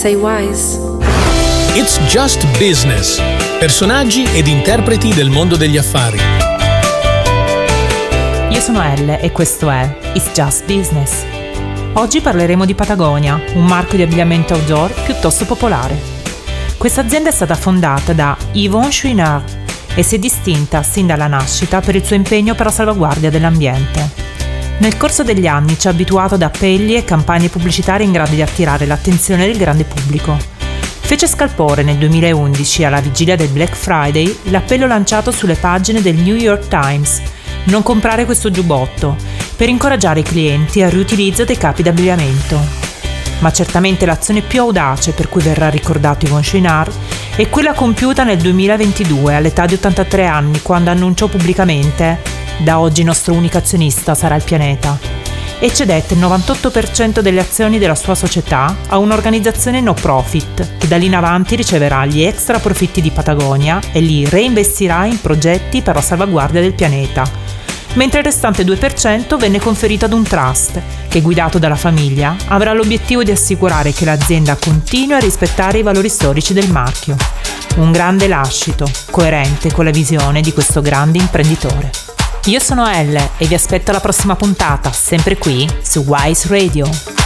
Say Wise. It's Just Business. Personaggi ed interpreti del mondo degli affari. Io sono Elle e questo è It's Just Business. Oggi parleremo di Patagonia, un marchio di abbigliamento outdoor piuttosto popolare. Questa azienda è stata fondata da Yvon Chouinard e si è distinta sin dalla nascita per il suo impegno per la salvaguardia dell'ambiente. Nel corso degli anni ci ha abituato ad appelli e campagne pubblicitarie in grado di attirare l'attenzione del grande pubblico. Fece scalpore nel 2011, alla vigilia del Black Friday, l'appello lanciato sulle pagine del New York Times: non comprare questo giubbotto, per incoraggiare i clienti al riutilizzo dei capi d'abbigliamento. Ma certamente l'azione più audace per cui verrà ricordato Yvon Chouinard è quella compiuta nel 2022, all'età di 83 anni, quando annunciò pubblicamente: da oggi il nostro unico azionista sarà il pianeta, e cedette il 98% delle azioni della sua società a un'organizzazione no profit che da lì in avanti riceverà gli extra profitti di Patagonia e li reinvestirà in progetti per la salvaguardia del pianeta, mentre il restante 2% venne conferito ad un trust che, guidato dalla famiglia, avrà l'obiettivo di assicurare che l'azienda continui a rispettare i valori storici del marchio. Un grande lascito, coerente con la visione di questo grande imprenditore. Io sono Elle e vi aspetto alla prossima puntata, sempre qui su Wise Radio.